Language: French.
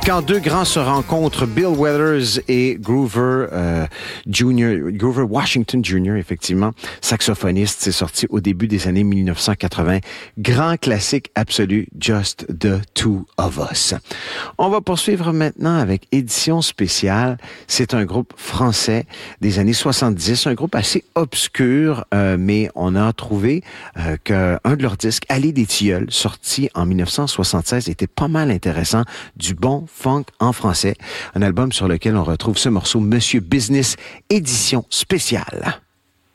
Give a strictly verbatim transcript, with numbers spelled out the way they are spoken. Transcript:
Quand deux grands se rencontrent, Bill Withers et Grover euh, Junior, Grover Washington Junior, effectivement, saxophoniste, c'est sorti au début des années mille neuf cent quatre-vingts. Grand classique absolu, Just the Two of Us. On va poursuivre maintenant avec Édition spéciale. C'est un groupe français des années soixante-dix, un groupe assez obscur, euh, mais on a trouvé euh, qu'un de leurs disques, Allée des Tilleuls, sorti en mille neuf cent soixante-seize, était pas mal intéressant, du bon funk en français. Un album sur lequel on retrouve ce morceau, Monsieur Business, édition spéciale.